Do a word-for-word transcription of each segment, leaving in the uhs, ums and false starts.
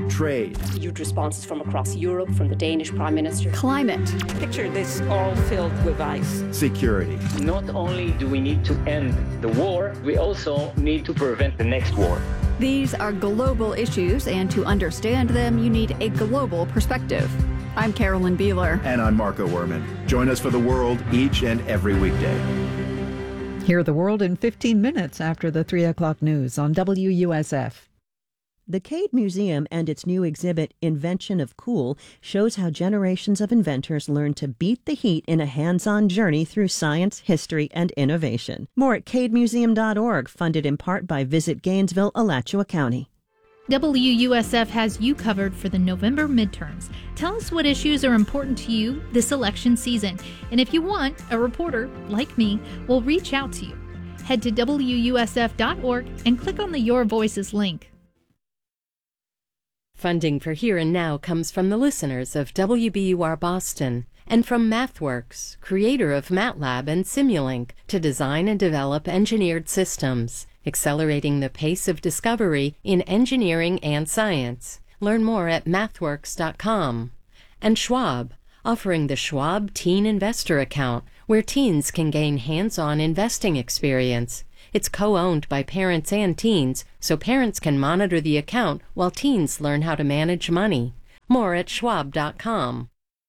trade, huge responses from across Europe, from the Danish Prime Minister. Climate. Picture this all filled with ice. security. Not only do we need to end the war, we also need to prevent the next war. These are global issues, and to understand them, you need a global perspective. I'm Carolyn Beeler. And I'm Marco Werman. Join us for The World each and every weekday. Hear the world in fifteen minutes after the three o'clock news on W U S F. The Cade Museum and its new exhibit, Invention of Cool, shows how generations of inventors learned to beat the heat in a hands-on journey through science, history, and innovation. More at cade museum dot org, funded in part by Visit Gainesville, Alachua County. W U S F has you covered for the November midterms. Tell us what issues are important to you this election season. And if you want, a reporter, like me, will reach out to you. Head to W U S F dot org and click on the Your Voices link. Funding for Here and Now comes from the listeners of W B U R Boston and from MathWorks, creator of MATLAB and Simulink, to design and develop engineered systems, accelerating the pace of discovery in engineering and science. Learn more at mathworks dot com. And Schwab, offering the Schwab Teen Investor Account, where teens can gain hands-on investing experience. It's co-owned by parents and teens, so parents can monitor the account while teens learn how to manage money. More at schwab dot com.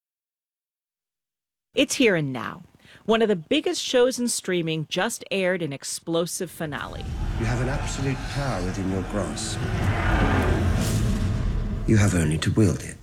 It's Here and Now. One of the biggest shows in streaming just aired an explosive finale. You have an absolute power within your grasp. You have only to wield it.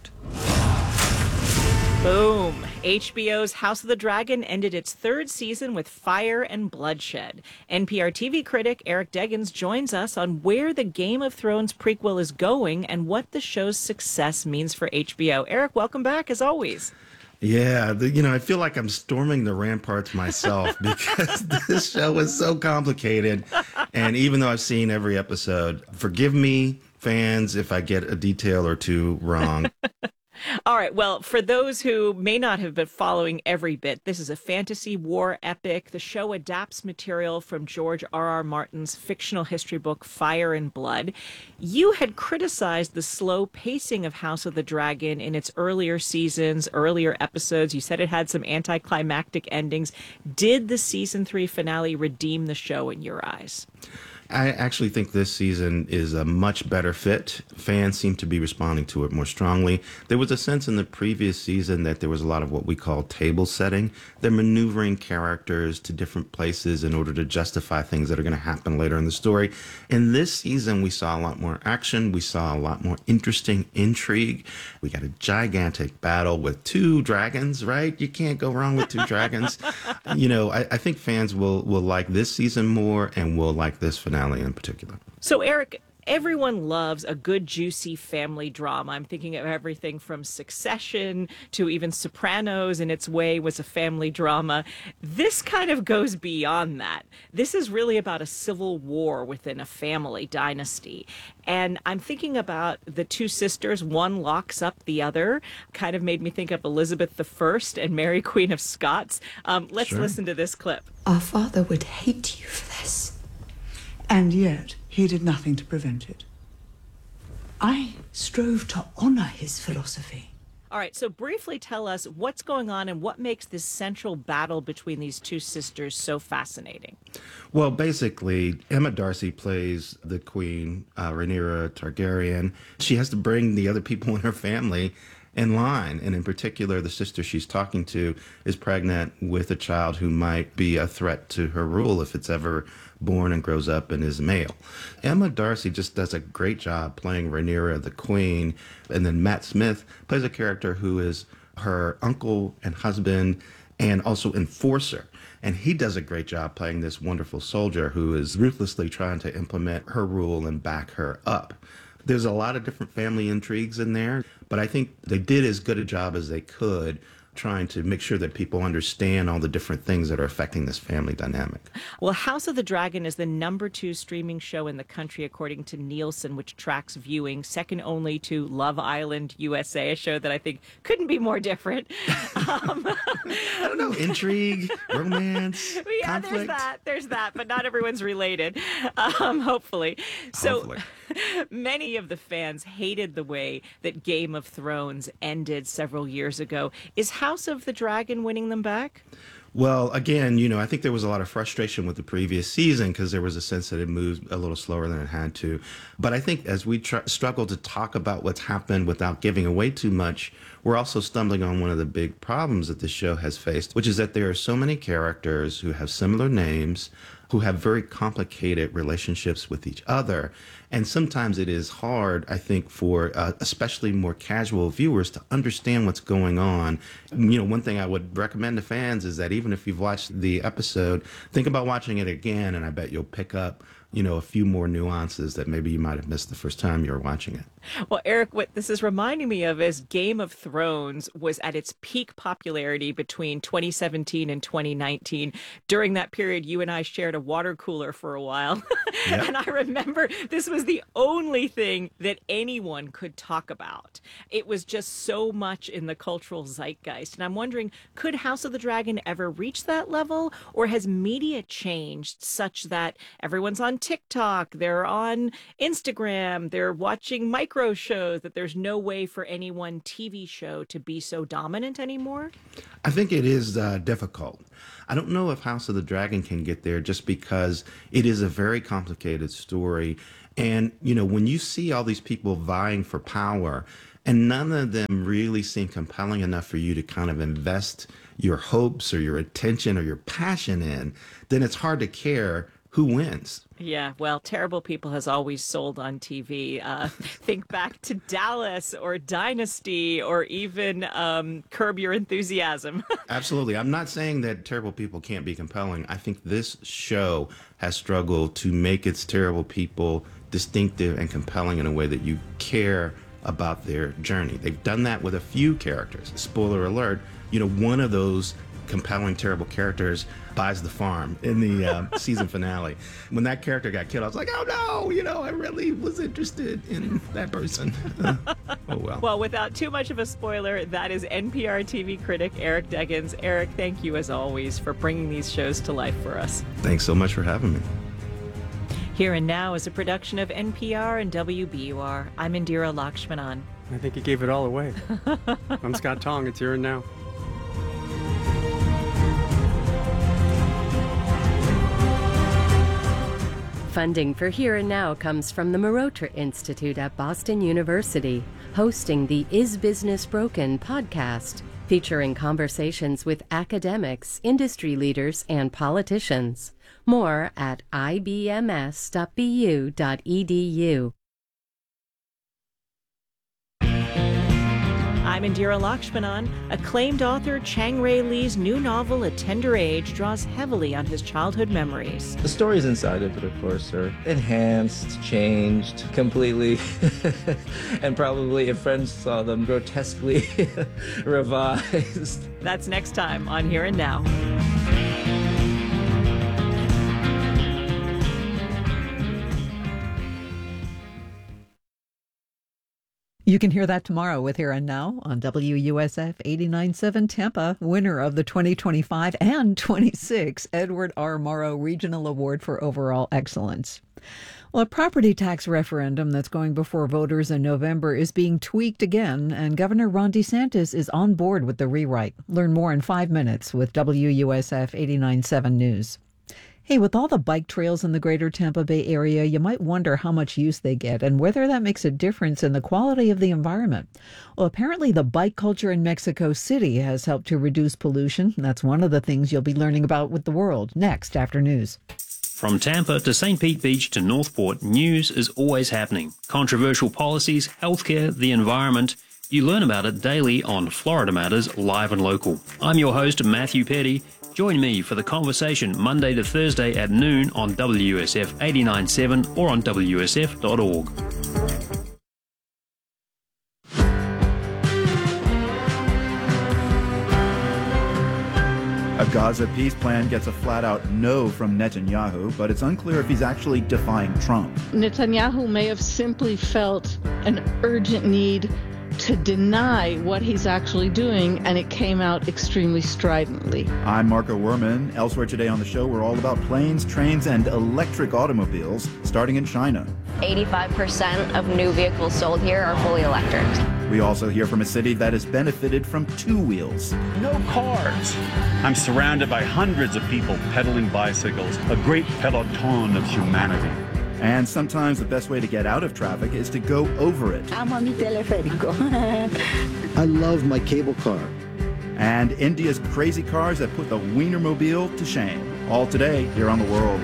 Boom! H B O's House of the Dragon ended its third season with fire and bloodshed. N P R T V critic Eric Deggans joins us on where the Game of Thrones prequel is going and what the show's success means for H B O. Eric, welcome back, as always. Yeah, the, you know, I feel like I'm storming the ramparts myself because this show is so complicated. And even though I've seen every episode, forgive me, fans, if I get a detail or two wrong. All right. Well, for those who may not have been following every bit, this is a fantasy war epic. The show adapts material from George R R. Martin's fictional history book, Fire and Blood. You had criticized the slow pacing of House of the Dragon in its earlier seasons, earlier episodes. You said it had some anticlimactic endings. Did the season three finale redeem the show in your eyes? I actually think this season is a much better fit. Fans seem to be responding to it more strongly. There was a sense in the previous season that there was a lot of what we call table setting. They're maneuvering characters to different places in order to justify things that are going to happen later in the story. In this season, we saw a lot more action. We saw a lot more interesting intrigue. We got a gigantic battle with two dragons, right? You can't go wrong with two dragons. You know, I, I think fans will, will like this season more and will like this finale in particular. So, Eric, everyone loves a good, juicy family drama. I'm thinking of everything from Succession to even Sopranos in its way was a family drama. This kind of goes beyond that. This is really about a civil war within a family dynasty. And I'm thinking about the two sisters. One locks up the other. Kind of made me think of Elizabeth the First and Mary, Queen of Scots. Um, let's Sure. listen to this clip. Our father would hate you for this. And yet, he did nothing to prevent it. I strove to honor his philosophy. All right, so briefly tell us what's going on and what makes this central battle between these two sisters so fascinating. Well, basically, Emma Darcy plays the queen, uh, Rhaenyra Targaryen. She has to bring the other people in her family in line, and in particular, the sister she's talking to is pregnant with a child who might be a threat to her rule if it's ever born and grows up and is male. Emma Darcy just does a great job playing Rhaenyra the queen, and then Matt Smith plays a character who is her uncle and husband and also enforcer. And he does a great job playing this wonderful soldier who is ruthlessly trying to implement her rule and back her up. There's a lot of different family intrigues in there, but I think they did as good a job as they could trying to make sure that people understand all the different things that are affecting this family dynamic. Well, House of the Dragon is the number two streaming show in the country, according to Nielsen, which tracks viewing, second only to Love Island U S A, a show that I think couldn't be more different. Um, I don't know, intrigue, romance, yeah, conflict. there's that, there's that, but not everyone's related, um, hopefully. So Hopefully. Many of the fans hated the way that Game of Thrones ended several years ago. Is House of the Dragon winning them back? Well, again, you know, I think there was a lot of frustration with the previous season because there was a sense that it moved a little slower than it had to. But I think as we tr- struggle to talk about what's happened without giving away too much, we're also stumbling on one of the big problems that the show has faced, which is that there are so many characters who have similar names, who have very complicated relationships with each other. And sometimes it is hard, I think, for uh, especially more casual viewers to understand what's going on. You know, one thing I would recommend to fans is that even if you've watched the episode, think about watching it again, and I bet you'll pick up, you know, a few more nuances that maybe you might have missed the first time you were watching it. Well, Eric, what this is reminding me of is Game of Thrones was at its peak popularity between twenty seventeen and twenty nineteen. During that period, you and I shared a water cooler for a while. Yep. And I remember this was the only thing that anyone could talk about. It was just so much in the cultural zeitgeist. And I'm wondering, could House of the Dragon ever reach that level? Or has media changed such that everyone's on TikTok, they're on Instagram, they're watching micro shows, that there's no way for any one T V show to be so dominant anymore? I think it is uh, difficult. I don't know if House of the Dragon can get there just because it is a very complicated story. And, you know, when you see all these people vying for power and none of them really seem compelling enough for you to kind of invest your hopes or your attention or your passion in, then it's hard to care who wins. Yeah, well, Terrible People has always sold on T V. Uh, think back to Dallas or Dynasty or even um, Curb Your Enthusiasm. Absolutely. I'm not saying that Terrible People can't be compelling. I think this show has struggled to make its Terrible People distinctive and compelling in a way that you care about their journey. They've done that with a few characters. Spoiler alert, you know, one of those compelling, terrible characters buys the farm in the uh, season finale. When that character got killed, I was like, oh no, you know, I really was interested in that person. Oh well. Well, without too much of a spoiler, that is N P R T V critic Eric Deggans. Eric, thank you as always for bringing these shows to life for us. Thanks so much for having me. Here and Now is a production of N P R and W B U R. I'm Indira Lakshmanan. I think you gave it all away. I'm Scott Tong. It's Here and Now. Funding for Here and Now comes from the Marotra Institute at Boston University, hosting the Is Business Broken podcast, featuring conversations with academics, industry leaders, and politicians. More at I B M S dot B U dot E D U. I'm Indira Lakshmanan. Acclaimed author Chang-Rae Lee's new novel, A Tender Age, draws heavily on his childhood memories. The stories inside of it, of course, are enhanced, changed completely, and probably if friends saw them, grotesquely revised. That's next time on Here and Now. You can hear that tomorrow with Here and Now on W U S F eighty-nine point seven Tampa, winner of the twenty twenty-five and twenty-six Edward R. Morrow Regional Award for Overall Excellence. Well, a property tax referendum that's going before voters in November is being tweaked again, and Governor Ron DeSantis is on board with the rewrite. Learn more in five minutes with W U S F eighty-nine point seven News. Hey, with all the bike trails in the greater Tampa Bay area, you might wonder how much use they get and whether that makes a difference in the quality of the environment. Well, apparently the bike culture in Mexico City has helped to reduce pollution. That's one of the things you'll be learning about with The World next after news. From Tampa to Saint Pete Beach to Northport, news is always happening. Controversial policies, healthcare, the environment. You learn about it daily on Florida Matters Live and Local. I'm your host, Matthew Petty. Join me for the conversation Monday to Thursday at noon on W S F eighty-nine point seven or on W S F dot org. Gaza peace plan gets a flat-out no from Netanyahu, but it's unclear if he's actually defying Trump. Netanyahu may have simply felt an urgent need to deny what he's actually doing, and it came out extremely stridently. I'm Marco Werman. Elsewhere today on the show, we're all about planes, trains, and electric automobiles, starting in China. eighty-five percent of new vehicles sold here are fully electric. We also hear from a city that has benefited from two wheels. No cars. I'm surrounded by hundreds of people pedaling bicycles, a great peloton of humanity. And sometimes the best way to get out of traffic is to go over it. I'm on mi teleférico. I love my cable car. And India's crazy cars that put the Wienermobile to shame. All today here on The World.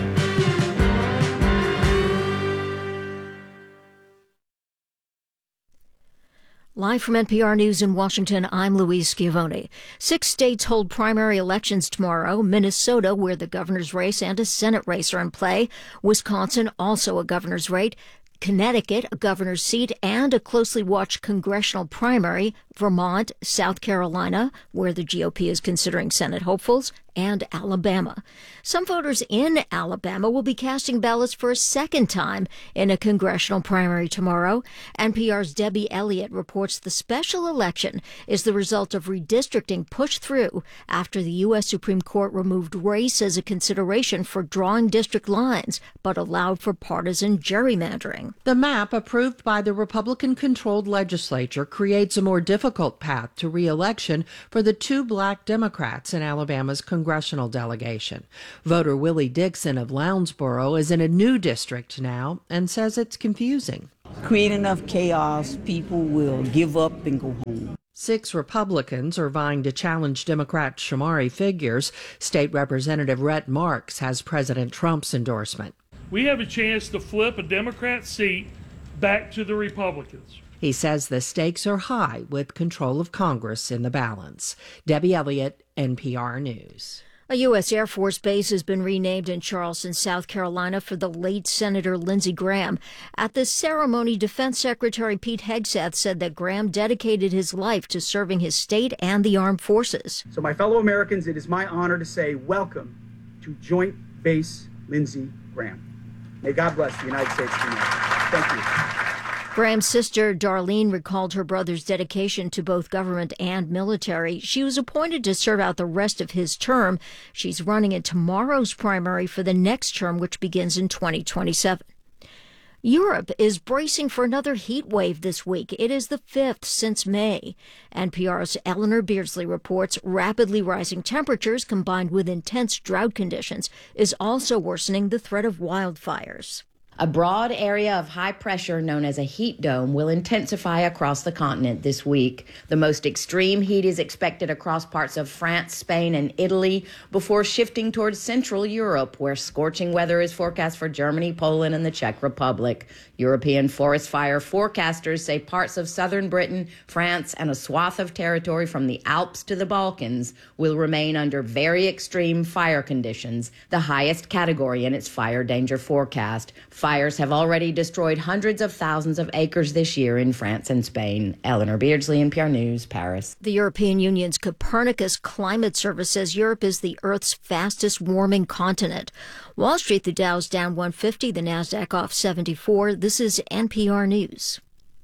Live from N P R News in Washington, I'm Louise Schiavone. Six states hold primary elections tomorrow. Minnesota, where the governor's race and a Senate race are in play. Wisconsin, also a governor's race. Connecticut, a governor's seat and a closely watched congressional primary. Vermont, South Carolina, where the G O P is considering Senate hopefuls, and Alabama. Some voters in Alabama will be casting ballots for a second time in a congressional primary tomorrow. N P R's Debbie Elliott reports the special election is the result of redistricting pushed through after the U S Supreme Court removed race as a consideration for drawing district lines, but allowed for partisan gerrymandering. The map approved by the Republican-controlled legislature creates a more difficult path to re-election for the two black Democrats in Alabama's congressional delegation. Voter Willie Dixon of Lounsboro is in a new district now and says it's confusing. Create enough chaos, people will give up and go home. Six Republicans are vying to challenge Democrat Shamari figures. State Representative Rhett Marks has President Trump's endorsement. We have a chance to flip a Democrat seat back to the Republicans. He says the stakes are high with control of Congress in the balance. Debbie Elliott, N P R News. A U S Air Force base has been renamed in Charleston, South Carolina for the late Senator Lindsey Graham. At the ceremony, Defense Secretary Pete Hegseth said that Graham dedicated his life to serving his state and the armed forces. So my fellow Americans, it is my honor to say welcome to Joint Base Lindsey Graham. May God bless the United States of America. Thank you. Graham's sister, Darlene, recalled her brother's dedication to both government and military. She was appointed to serve out the rest of his term. She's running in tomorrow's primary for the next term, which begins in twenty twenty-seven. Europe is bracing for another heat wave this week. It is the fifth since May. N P R's Eleanor Beardsley reports rapidly rising temperatures combined with intense drought conditions is also worsening the threat of wildfires. A broad area of high pressure known as a heat dome will intensify across the continent this week. The most extreme heat is expected across parts of France, Spain, and Italy before shifting towards Central Europe, where scorching weather is forecast for Germany, Poland, and the Czech Republic. European forest fire forecasters say parts of southern Britain, France, and a swath of territory from the Alps to the Balkans will remain under very extreme fire conditions, the highest category in its fire danger forecast. Fires have already destroyed hundreds of thousands of acres this year in France and Spain. Eleanor Beardsley, N P R News, Paris. The European Union's Copernicus Climate Service says Europe is the Earth's fastest warming continent. Wall Street, the Dow's down one fifty, the Nasdaq off seventy-four. This is N P R News.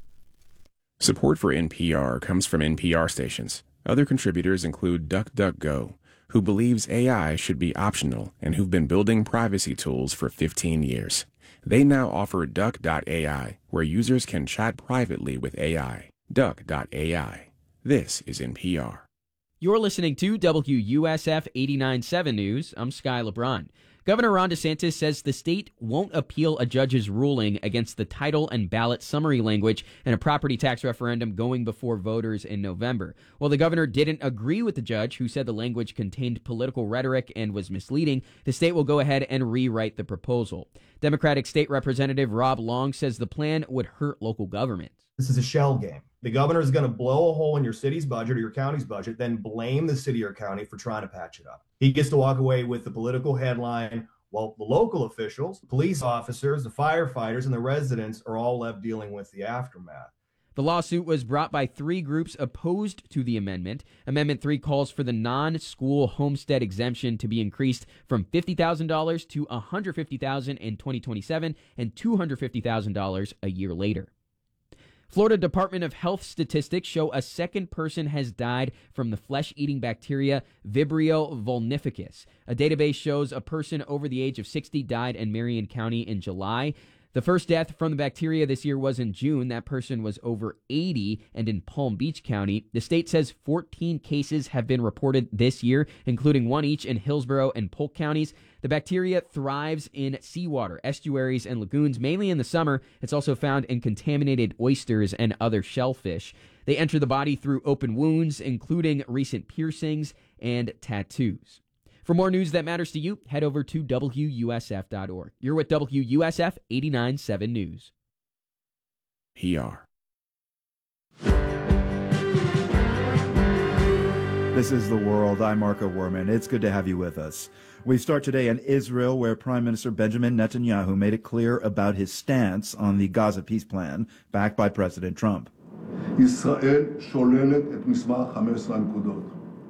Support for N P R comes from N P R stations. Other contributors include DuckDuckGo, who believes A I should be optional and who've been building privacy tools for fifteen years. They now offer Duck dot A I, where users can chat privately with A I. Duck dot A I. This is N P R. You're listening to W U S F eighty-nine point seven News. I'm Sky LeBron. Governor Ron DeSantis says the state won't appeal a judge's ruling against the title and ballot summary language in a property tax referendum going before voters in November. While the governor didn't agree with the judge, who said the language contained political rhetoric and was misleading, the state will go ahead and rewrite the proposal. Democratic State Representative Rob Long says the plan would hurt local governments. This is a shell game. The governor is going to blow a hole in your city's budget or your county's budget, then blame the city or county for trying to patch it up. He gets to walk away with the political headline, while the local officials, police officers, the firefighters, and the residents are all left dealing with the aftermath. The lawsuit was brought by three groups opposed to the amendment. Amendment three calls for the non-school homestead exemption to be increased from fifty thousand dollars to one hundred fifty thousand dollars in twenty twenty-seven and two hundred fifty thousand dollars a year later. Florida Department of Health statistics show a second person has died from the flesh-eating bacteria Vibrio vulnificus. A database shows a person over the age of sixty died in Marion County in July. The first death from the bacteria this year was in June. That person was over eighty and in Palm Beach County. The state says fourteen cases have been reported this year, including one each in Hillsborough and Polk counties. The bacteria thrives in seawater, estuaries, and lagoons, mainly in the summer. It's also found in contaminated oysters and other shellfish. They enter the body through open wounds, including recent piercings and tattoos. For more news that matters to you, head over to W U S F dot org. You're with W U S F eighty-nine point seven News. P R. This is The World. I'm Marco Werman. It's good to have you with us. We start today in Israel, where Prime Minister Benjamin Netanyahu made it clear about his stance on the Gaza peace plan, backed by President Trump. ישראל שוללת את מסמך חמש עשרה הנקודות.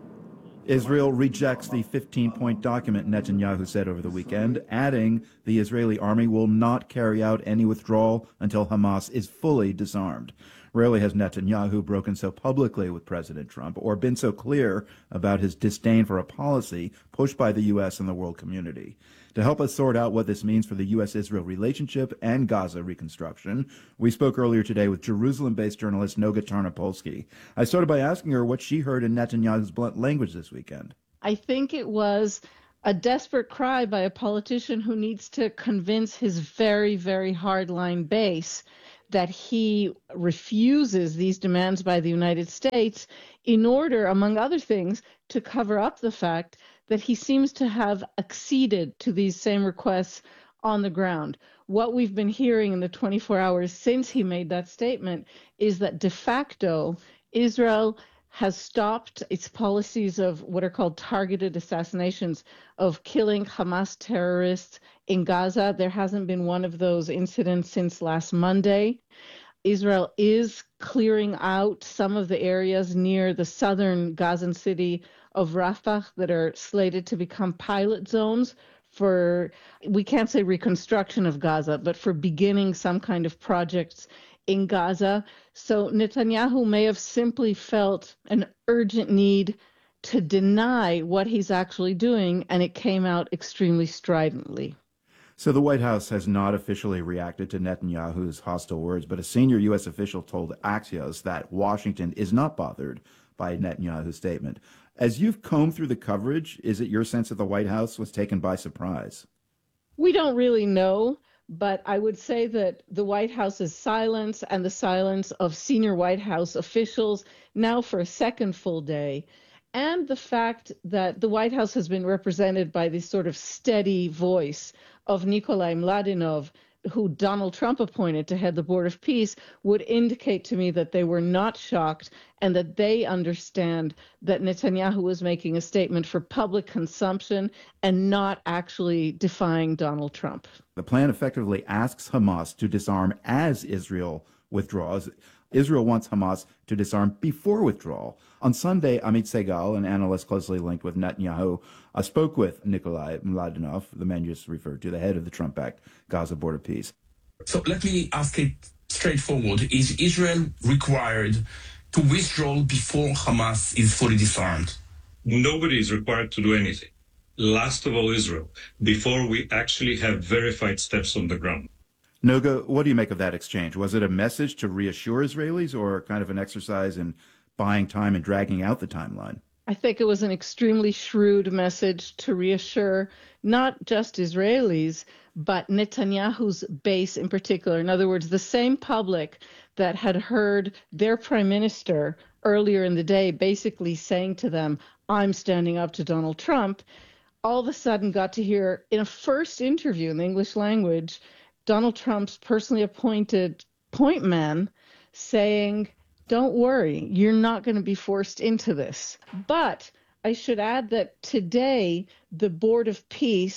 Israel rejects the fifteen-point document, Netanyahu said over the weekend, adding the Israeli army will not carry out any withdrawal until Hamas is fully disarmed. Rarely has Netanyahu broken so publicly with President Trump or been so clear about his disdain for a policy pushed by the U S and the world community. To help us sort out what this means for the U S Israel relationship and Gaza reconstruction, we spoke earlier today with Jerusalem-based journalist Noga Tarnopolsky. I started by asking her what she heard in Netanyahu's blunt language this weekend. I think it was a desperate cry by a politician who needs to convince his very, very hardline base that he refuses these demands by the United States in order, among other things, to cover up the fact that he seems to have acceded to these same requests on the ground. What we've been hearing in the twenty-four hours since he made that statement is that de facto, Israel has stopped its policies of what are called targeted assassinations, of killing Hamas terrorists in Gaza. There hasn't been one of those incidents since last Monday. Israel is clearing out some of the areas near the southern Gazan city of Rafah that are slated to become pilot zones for, we can't say reconstruction of Gaza, but for beginning some kind of projects in Gaza. So Netanyahu may have simply felt an urgent need to deny what he's actually doing, and it came out extremely stridently. So the White House has not officially reacted to Netanyahu's hostile words, but a senior U S official told Axios that Washington is not bothered by Netanyahu's statement. As you've combed through the coverage, is it your sense that the White House was taken by surprise? We don't really know, but I would say that the White House's silence and the silence of senior White House officials now for a second full day, and the fact that the White House has been represented by this sort of steady voice of Nikolai Mladenov, who Donald Trump appointed to head the Board of Peace, would indicate to me that they were not shocked and that they understand that Netanyahu was making a statement for public consumption and not actually defying Donald Trump. The plan effectively asks Hamas to disarm as Israel withdraws. Israel wants Hamas to disarm before withdrawal. On Sunday, Amit Segal, an analyst closely linked with Netanyahu, uh, spoke with Nikolai Mladenov, the man you just referred to, the head of the Trump-backed Gaza Board of Peace. So let me ask it straightforward. Is Israel required to withdraw before Hamas is fully disarmed? Nobody is required to do anything. Last of all, Israel, before we actually have verified steps on the ground. Noga, what do you make of that exchange? Was it a message to reassure Israelis or kind of an exercise in buying time and dragging out the timeline? I think it was an extremely shrewd message to reassure not just Israelis, but Netanyahu's base in particular. In other words, the same public that had heard their prime minister earlier in the day basically saying to them, I'm standing up to Donald Trump, all of a sudden got to hear in a first interview in the English language, Donald Trump's personally appointed point man saying, don't worry, you're not going to be forced into this. But I should add that today, the Board of Peace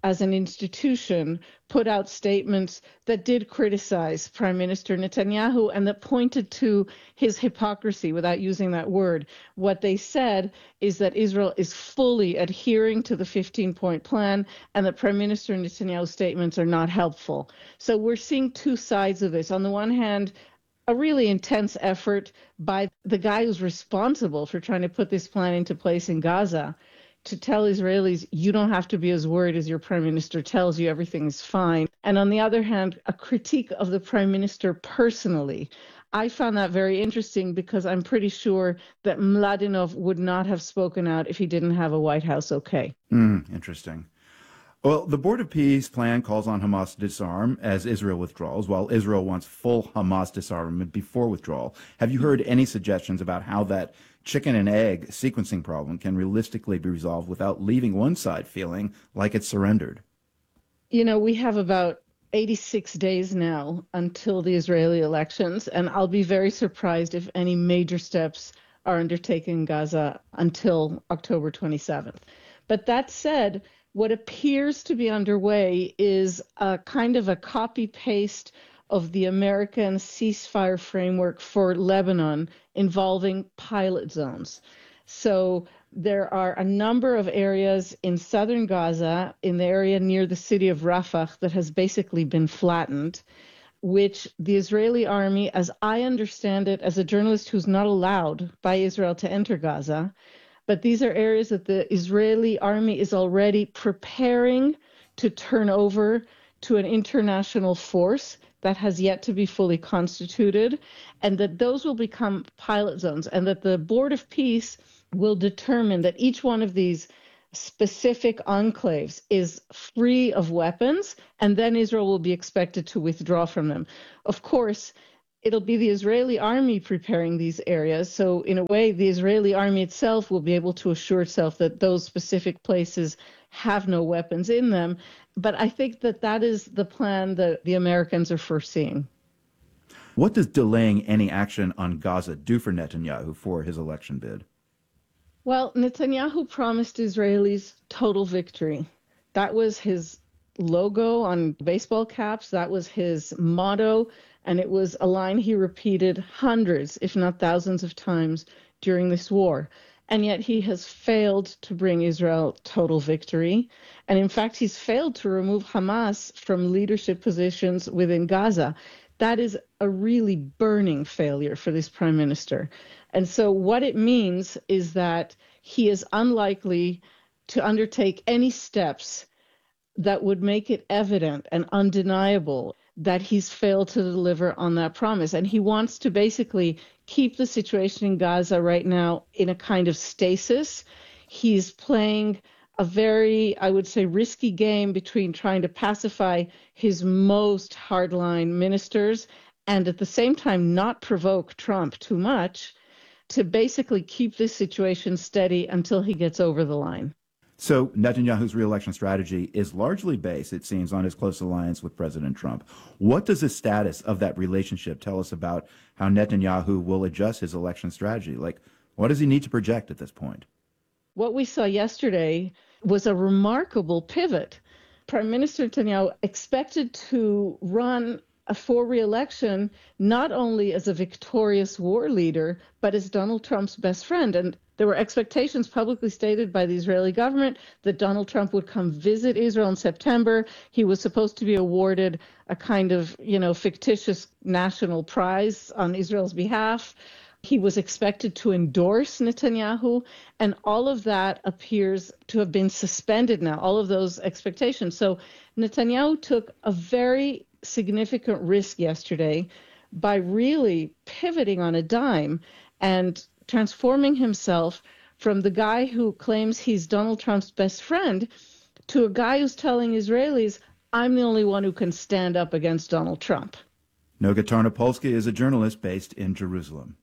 as an institution, put out statements that did criticize Prime Minister Netanyahu and that pointed to his hypocrisy without using that word. What they said is that Israel is fully adhering to the fifteen-point plan and that Prime Minister Netanyahu's statements are not helpful. So we're seeing two sides of this. On the one hand, a really intense effort by the guy who's responsible for trying to put this plan into place in Gaza to tell Israelis, you don't have to be as worried as your prime minister tells you, everything is fine. And on the other hand, a critique of the prime minister personally. I found that very interesting because I'm pretty sure that Mladinov would not have spoken out if he didn't have a White House okay. Mm, interesting. Well, the Board of Peace plan calls on Hamas to disarm as Israel withdraws, while Israel wants full Hamas disarmament before withdrawal. Have you heard any suggestions about how that chicken and egg sequencing problem can realistically be resolved without leaving one side feeling like it's surrendered? You know, we have about eighty-six days now until the Israeli elections, and I'll be very surprised if any major steps are undertaken in Gaza until October twenty-seventh. But that said, what appears to be underway is a kind of a copy-paste of the American ceasefire framework for Lebanon involving pilot zones. So there are a number of areas in southern Gaza, in the area near the city of Rafah, that has basically been flattened, which the Israeli army, as I understand it, as a journalist who's not allowed by Israel to enter Gaza, but these are areas that the Israeli army is already preparing to turn over to an international force that has yet to be fully constituted, and that those will become pilot zones, and that the Board of Peace will determine that each one of these specific enclaves is free of weapons, and then Israel will be expected to withdraw from them. Of course, it'll be the Israeli army preparing these areas. So in a way, the Israeli army itself will be able to assure itself that those specific places have no weapons in them. But I think that that is the plan that the Americans are foreseeing. What does delaying any action on Gaza do for Netanyahu for his election bid? Well, Netanyahu promised Israelis total victory. That was his logo on baseball caps. That was his motto. And it was a line he repeated hundreds, if not thousands of times during this war. And yet he has failed to bring Israel total victory. And in fact, he's failed to remove Hamas from leadership positions within Gaza. That is a really burning failure for this prime minister. And so what it means is that he is unlikely to undertake any steps that would make it evident and undeniable that he's failed to deliver on that promise. And he wants to basically keep the situation in Gaza right now in a kind of stasis. He's playing a very, I would say, risky game between trying to pacify his most hardline ministers and at the same time not provoke Trump too much to basically keep this situation steady until he gets over the line. So Netanyahu's reelection strategy is largely based, it seems, on his close alliance with President Trump. What does the status of that relationship tell us about how Netanyahu will adjust his election strategy? Like, what does he need to project at this point? What we saw yesterday was a remarkable pivot. Prime Minister Netanyahu expected to run for re-election not only as a victorious war leader, but as Donald Trump's best friend. And there were expectations publicly stated by the Israeli government that Donald Trump would come visit Israel in September. He was supposed to be awarded a kind of, you know, fictitious national prize on Israel's behalf. He was expected to endorse Netanyahu, and all of that appears to have been suspended now, all of those expectations. So Netanyahu took a very significant risk yesterday by really pivoting on a dime and transforming himself from the guy who claims he's Donald Trump's best friend to a guy who's telling Israelis, I'm the only one who can stand up against Donald Trump. Noga Tarnopolsky is a journalist based in Jerusalem.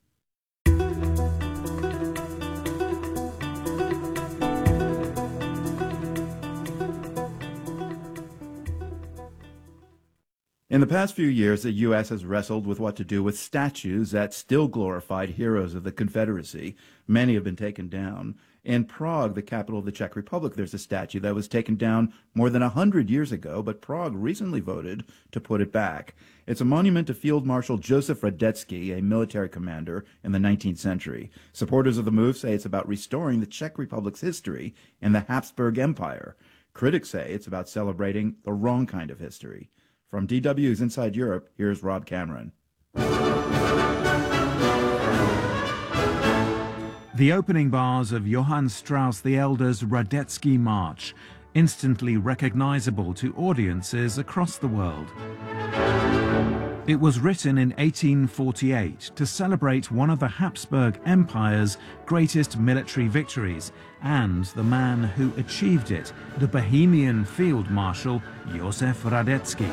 In the past few years, the U S has wrestled with what to do with statues that still glorified heroes of the Confederacy. Many have been taken down. In Prague, the capital of the Czech Republic, there's a statue that was taken down more than one hundred years ago, but Prague recently voted to put it back. It's a monument to Field Marshal Josef Radetzky, a military commander in the nineteenth century. Supporters of the move say it's about restoring the Czech Republic's history in the Habsburg Empire. Critics say it's about celebrating the wrong kind of history. From D W's Inside Europe, here's Rob Cameron. The opening bars of Johann Strauss the Elder's Radetzky March, instantly recognizable to audiences across the world. It was written in eighteen forty-eight to celebrate one of the Habsburg Empire's greatest military victories and the man who achieved it, the Bohemian Field Marshal Josef Radetzky.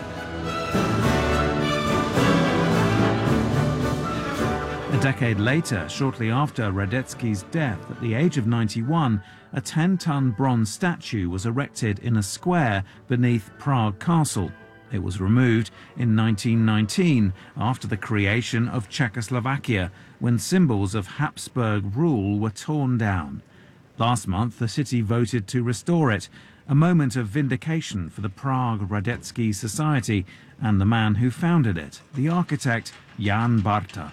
A decade later, shortly after Radetzky's death at the age of ninety-one, a ten-ton bronze statue was erected in a square beneath Prague Castle. It was removed in nineteen nineteen after the creation of Czechoslovakia, when symbols of Habsburg rule were torn down. Last month, the city voted to restore it, a moment of vindication for the Prague Radetzky Society and the man who founded it, the architect Jan Barta.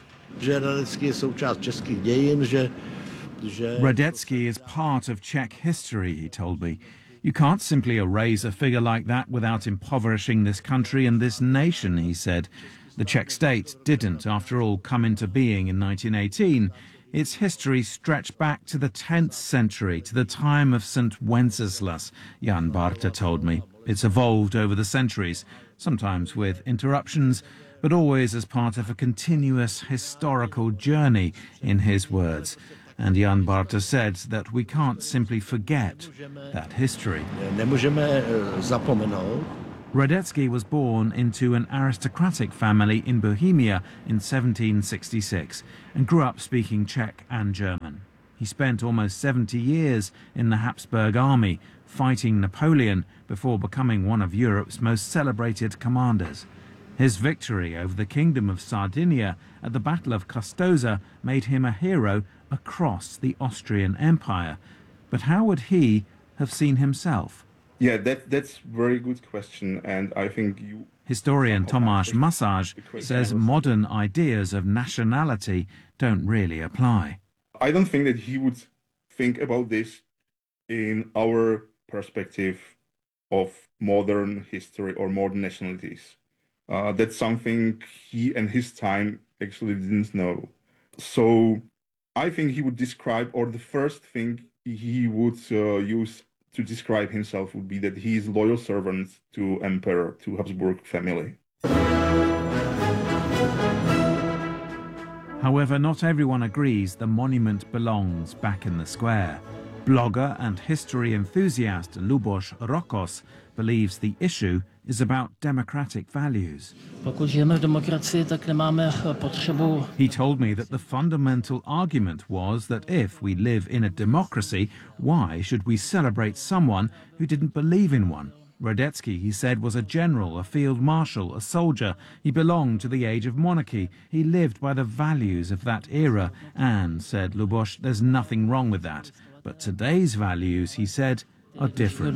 Radetzky is part of Czech history, he told me. You can't simply erase a figure like that without impoverishing this country and this nation, he said. The Czech state didn't, after all, come into being in nineteen eighteen. Its history stretched back to the tenth century, to the time of Saint Wenceslas, Jan Barta told me. It's evolved over the centuries, sometimes with interruptions, but always as part of a continuous historical journey, in his words. And Jan Barta said that we can't simply forget that history. Radetzky was born into an aristocratic family in Bohemia in seventeen sixty-six and grew up speaking Czech and German. He spent almost seventy years in the Habsburg army, fighting Napoleon before becoming one of Europe's most celebrated commanders. His victory over the Kingdom of Sardinia at the Battle of Custoza made him a hero across the Austrian Empire. But how would he have seen himself? Yeah, that, that's a very good question, and I think you... Historian Tomáš Masář says modern ideas of nationality don't really apply. I don't think that he would think about this in our perspective of modern history or modern nationalities. Uh, that's something he and his time actually didn't know. So I think he would describe, or the first thing he would uh, use to describe himself would be that he is loyal servant to Emperor, to Habsburg family. However, not everyone agrees the monument belongs back in the square. Blogger and history enthusiast Luboš Rokos believes the issue is about democratic values. He told me that the fundamental argument was that if we live in a democracy, why should we celebrate someone who didn't believe in one? Radetzky, he said, was a general, a field marshal, a soldier. He belonged to the age of monarchy. He lived by the values of that era. And, said Luboš, there's nothing wrong with that. But today's values, he said, are different.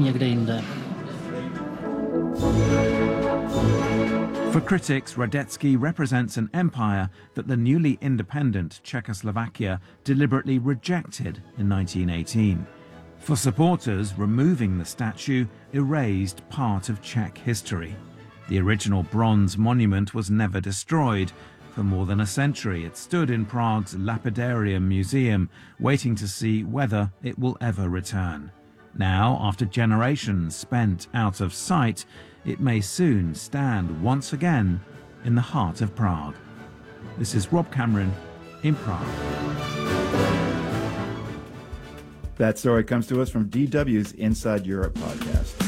For critics, Radetzky represents an empire that the newly independent Czechoslovakia deliberately rejected in nineteen eighteen. For supporters, removing the statue erased part of Czech history. The original bronze monument was never destroyed. For more than a century, it stood in Prague's Lapidarium Museum, waiting to see whether it will ever return. Now, after generations spent out of sight, it may soon stand once again in the heart of Prague. This is Rob Cameron in Prague. That story comes to us from D W's Inside Europe podcast.